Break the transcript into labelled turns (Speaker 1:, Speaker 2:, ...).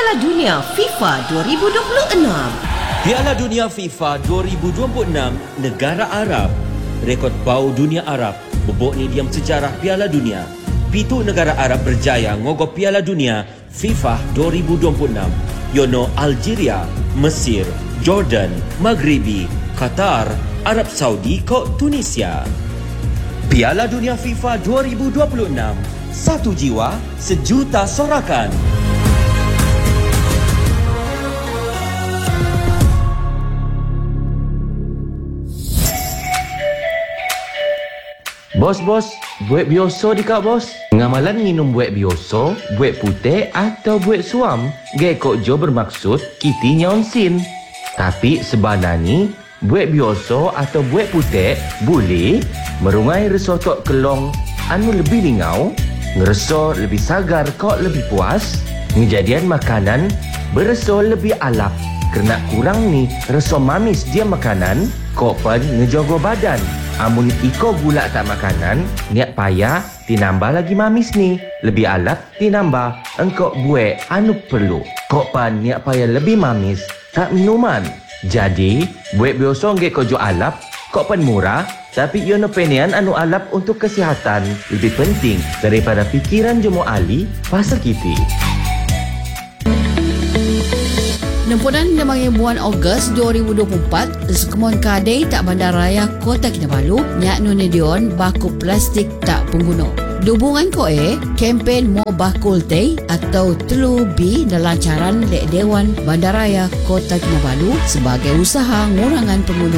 Speaker 1: Piala Dunia FIFA 2026.
Speaker 2: Piala Dunia FIFA 2026 negara Arab. Rekod bau dunia Arab bobok ni diam sejarah Piala Dunia. Pitu negara Arab berjaya ngogok Piala Dunia FIFA 2026. Yono Algeria, Mesir, Jordan, Maghribi, Qatar, Arab Saudi kok Tunisia. Piala Dunia FIFA 2026. Satu jiwa, sejuta sorakan.
Speaker 3: Bos, buat bioso dekat bos. Ngamalan minum buat bioso, buat putih atau buat suam. Gekok jo bermaksud kiti nyonsin. Tapi sebenarnya buat bioso atau buat putih boleh merungai resotok kelong anu lebih lingau, ngereso lebih sagar kok lebih puas, ngejadian makanan bereso lebih alap. Kerana kurang ni reso mamis dia makanan, kok pun ngejogo badan. Amun iko gula tak makanan, niat payah tinambah lagi mamis ni. Lebih alap tinambah engkau buat anu perlu. Kok pan niat payah lebih mamis, tak minuman. Jadi, buat biasa nggak kojo alap, kok pan murah, tapi yono penian anu alap untuk kesihatan lebih penting daripada pikiran jemu ahli pasal kiti.
Speaker 4: Nempunan 5 bulan Ogos 2024, Sekemon Kadai tak Bandaraya Kota Kinabalu nyak nunedion baku plastik tak pengguna. Dubungan koe, kempen Mo Bakul Tei atau Telu B dalam caran Lek Dewan Bandaraya Kota Kinabalu sebagai usaha ngurangan penggunaan